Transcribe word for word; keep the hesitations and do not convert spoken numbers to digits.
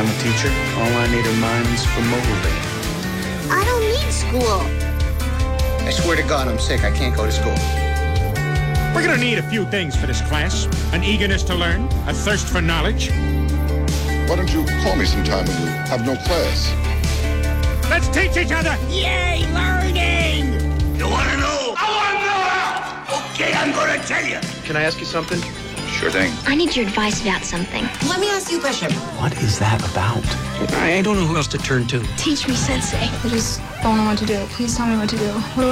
I'm a teacher. All I need are minds for molding. I don't need school. I swear to God, I'm sick. I can't go to school. We're gonna need a few things for this class. An eagerness to learn, a thirst for knowledge. Why don't you call me sometime when you have no class? Let's teach each other! Yay, learning! You wanna know? I wanna know how! Okay, I'm gonna tell you. Can I ask you something? Sure thing. I need your advice about something. Let me ask you a question. What is that about? I don't know who else to turn to. Teach me, Sensei. I just don't know what to do. Please tell me what to do. What do